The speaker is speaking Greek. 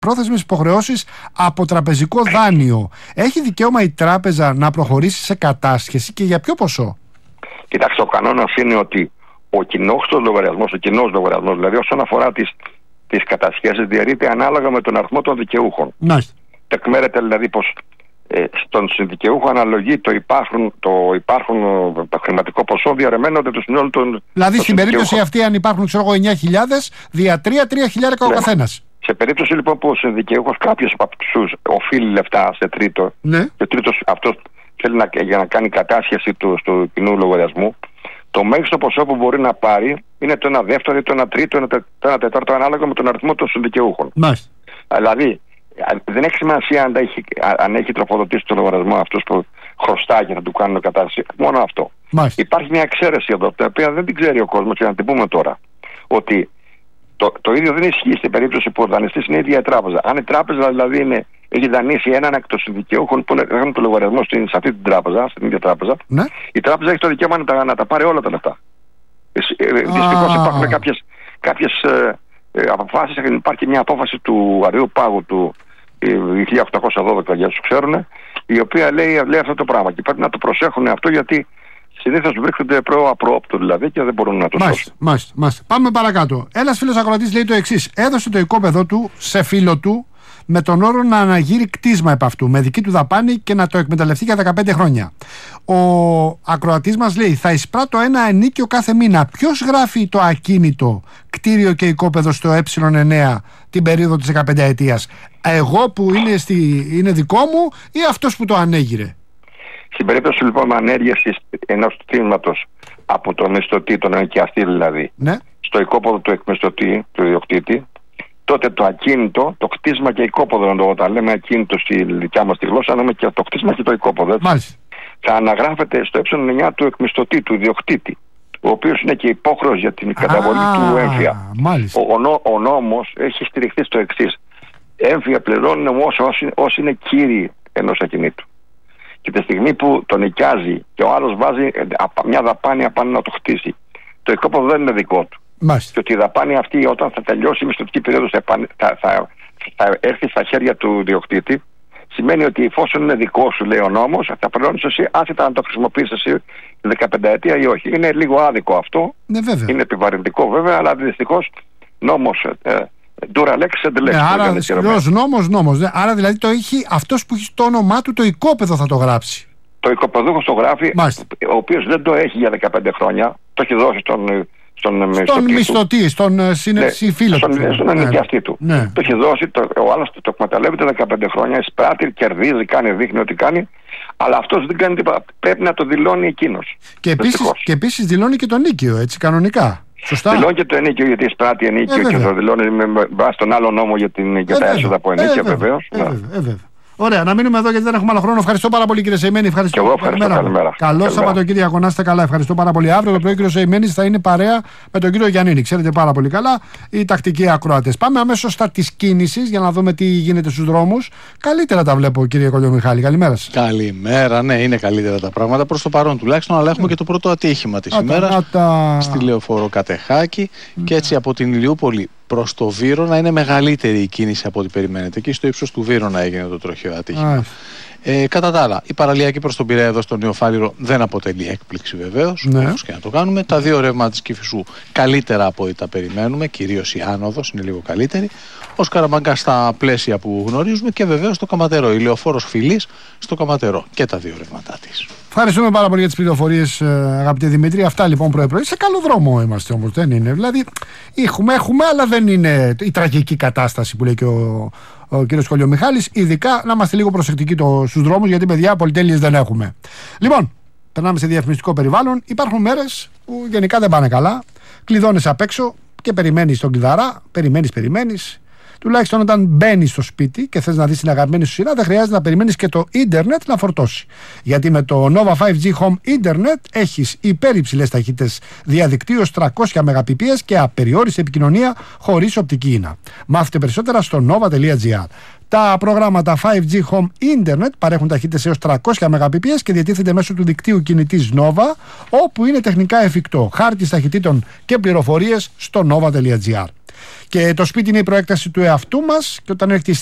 πρόθεσμες υποχρεώσεις από τραπεζικό δάνειο. Έχει δικαίωμα η τράπεζα να προχωρήσει σε κατάσχεση και για ποιο ποσό? Κοιτάξτε, ο κανόνας είναι ότι ο κοινός λογαριασμός, δηλαδή όσον αφορά τις κατασχέσεις, διαιρείται ανάλογα με τον αριθμό των δικαιούχων. Μάλιστα. Τεκμέρεται δηλαδή πως στον συνδικαιούχο αναλογεί το υπάρχον χρηματικό ποσό διαρρεμένο του συνόλου των. Δηλαδή στην περίπτωση αυτή, αν υπάρχουν 9.000, δια 3.000 ο καθένας. Σε περίπτωση λοιπόν που ο συνδικαιούχος κάποιος από αυτούς οφείλει λεφτά σε τρίτο, και ο τρίτος αυτός θέλει για να κάνει κατάσχεση του κοινού λογαριασμού, το μέγιστο ποσό που μπορεί να πάρει είναι το 1 δεύτερο, το 1 τρίτο, το 1 τέταρτο, ανάλογα με τον αριθμό των συνδικαιούχων. Μάλιστα. Δηλαδή, δεν έχει σημασία αν έχει τροφοδοτήσει το λογαριασμό αυτός που χρωστάει και θα του κάνουν κατάσταση. Μόνο αυτό. Μάλιστα. Υπάρχει μια εξαίρεση εδώ, την οποία δεν την ξέρει ο κόσμος και να την πούμε τώρα. Ότι το ίδιο δεν ισχύει στην περίπτωση που ο δανειστής είναι η ίδια η τράπεζα. Αν η τράπεζα δηλαδή έχει δανείσει έναν εκ των συνδικαιούχων που έχουν το λογαριασμό σε αυτή την τράπεζα, στην ίδια τράπεζα, ναι, η τράπεζα έχει το δικαίωμα να τα πάρει όλα τα λεφτά. Δυστυχώς υπάρχουν κάποιες αποφάσεις. Υπάρχει μια απόφαση του Αριού Πάγου του 1812, για όσους ξέρουν, η οποία λέει αυτό το πράγμα. Και πρέπει να το προσέχουν αυτό, γιατί συνήθως βρίσκονται προαπρόπτου δηλαδή και δεν μπορούν να το σώσουν. Μάλιστα. Πάμε παρακάτω. Ένας φίλος ακροατής λέει το εξής: έδωσε το οικόπεδο του σε φίλο του με τον όρο να αναγείρει κτίσμα επ' αυτού με δική του δαπάνη και να το εκμεταλλευτεί για 15 χρόνια. Ο ακροατής μας λέει: θα εισπράττω ένα ενίκιο κάθε μήνα. Ποιος γράφει το ακίνητο, κτίριο και οικόπεδο στο ε9 την περίοδο της 15 ετίας? Εγώ που είναι δικό μου ή αυτός που το ανέγειρε? Στην περίπτωση λοιπόν ανέργειας ενός κτήματος από τον μισθωτή, τον ενοικιαστή δηλαδή, ναι, στο οικόπεδο του εκμισθωτή, του ιδιοκτήτη, τότε το ακίνητο, το κτίσμα και οικόπεδο, όταν λέμε ακίνητο στη δικιά μας τη γλώσσα, λέμε και το κτίσμα και το οικόπεδο. Θα αναγράφεται στο ε9 του εκμισθωτή, του ιδιοκτήτη, ο οποίος είναι και υπόχρεος για την καταβολή του έμφυα. Ο νόμος έχει στηριχθεί στο εξής: έμφυα πληρώνουν όμως όσοι είναι κύριοι ενός ακινήτου. Και τη στιγμή που τον νοικιάζει και ο άλλος βάζει μια δαπάνη απάνω να το χτίσει, το οικόπεδο δεν είναι δικό του. Μάλιστα. Και ότι η δαπάνη αυτή, όταν θα τελειώσει η μισθωτική περίοδος, θα έρθει στα χέρια του ιδιοκτήτη, σημαίνει ότι εφόσον είναι δικό σου, λέει ο νόμος, θα πληρώνεις εσύ, άσχετα αν το χρησιμοποιήσεις εσύ 15 ετία ή όχι. Είναι λίγο άδικο αυτό. Ναι, είναι επιβαρυντικό βέβαια, αλλά δυστυχώς νόμος. Dura lex sed lex. Άρα δυστυχώς νόμος. Άρα δηλαδή το έχει αυτός που έχει το όνομά του, το οικόπεδο θα το γράψει. Το οικοπεδούχος το γράφει, μάλιστα, ο οποίος δεν το έχει για 15 χρόνια, το έχει δώσει στον μισθωτή, στον συμφίλο του. Στον ενοικιαστή του. Ναι. Το έχει δώσει, ο άλλος το εκμεταλλεύεται 15 χρόνια, εισπράττει, κερδίζει, δείχνει ότι κάνει, αλλά αυτός δεν κάνει τίποτα. Πρέπει να το δηλώνει εκείνος. Και επίσης δηλώνει και το νίκιο, έτσι, κανονικά. Σωστά. Δηλώνει και το ενίκιο, γιατί εισπράττει ενίκιο και το δηλώνει με βάση τον άλλο νόμο για τα έσοδα από ενίκια, βεβαίως. Ωραία, να μείνουμε εδώ γιατί δεν έχουμε άλλο χρόνο. Ευχαριστώ πάρα πολύ, κύριε Σεϊμένη. Ευχαριστώ. Και εγώ ευχαριστώ. Καλημέρα. Καλό Σαββατοκύριακο, να είστε καλά. Ευχαριστώ πάρα πολύ. Αύριο το πρωί ο κύριο Σεϊμένη θα είναι παρέα με τον κύριο Γιαννίνη. Ξέρετε πάρα πολύ καλά οι τακτικοί ακροατές. Πάμε αμέσως στα της κίνησης για να δούμε τι γίνεται στους δρόμους. Καλύτερα τα βλέπω, κύριε Κολιομιχάλη. Καλημέρα σας. Καλημέρα, ναι, είναι καλύτερα τα πράγματα προς το παρόν τουλάχιστον, αλλά έχουμε και το πρώτο ατύχημα της ημέρας στη Λεωφόρο Κατεχάκη και έτσι από την Ηλιούπολη προς το Βύρωνα είναι μεγαλύτερη η κίνηση από ό,τι περιμένετε. Εκεί στο ύψος του Βύρωνα έγινε το τροχαίο ατύχημα. Κατά τα άλλα, η παραλιακή προς τον Πειραιά εδώ στον Νεοφάλιρο δεν αποτελεί έκπληξη βεβαίως, όπως και να το κάνουμε. Τα δύο ρεύματα της Κηφισού καλύτερα από ό,τι τα περιμένουμε, κυρίως η άνοδος είναι λίγο καλύτερη. Ο Σκαραμαγκάς στα πλαίσια που γνωρίζουμε και βεβαίως το Καματερό, η Λεωφόρος Φιλής στο Καματερό και τα δύο ρεύματά της. Ευχαριστούμε πάρα πολύ για τις πληροφορίες, αγαπητέ Δημήτρη. Αυτά λοιπόν πρωί-πρωί. Σε καλό δρόμο είμαστε όμως, δεν είναι? Δηλαδή, έχουμε, αλλά δεν είναι η τραγική κατάσταση που λέει και ο κύριος Κολιομιχάλης. Ειδικά να είμαστε λίγο προσεκτικοί στους δρόμους, γιατί παιδιά πολυτέλειες δεν έχουμε. Λοιπόν, περνάμε σε διαφημιστικό περιβάλλον. Υπάρχουν μέρες που γενικά δεν πάνε καλά. Κλειδώνεις απ' έξω και περιμένεις τον κλειδαρά. Περιμένεις. Τουλάχιστον όταν μπαίνεις στο σπίτι και θες να δεις την αγαπημένη σου σειρά, δεν χρειάζεται να περιμένεις και το ίντερνετ να φορτώσει. Γιατί με το Nova 5G Home Internet έχεις υπερυψηλές ταχύτητες διαδικτύου ως 300 Mbps και απεριόριστη επικοινωνία χωρίς οπτική ίνα. Μάθετε περισσότερα στο nova.gr. Τα προγράμματα 5G Home Internet παρέχουν ταχύτητες έως 300 Mbps και διατίθενται μέσω του δικτύου κινητής Nova, όπου είναι τεχνικά εφικτό. Χάρτης ταχυτήτων και πληροφορίες στο nova.gr. Και το σπίτι είναι η προέκταση του εαυτού μας, και όταν έρχεται η